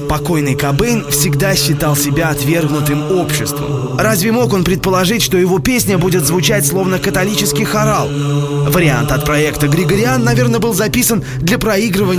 Покойный Кобейн всегда считал себя отвергнутым обществом. Разве мог он предположить, что его песня будет звучать словно католический хорал? Вариант от проекта «Григориан», наверное, был записан для проигрывания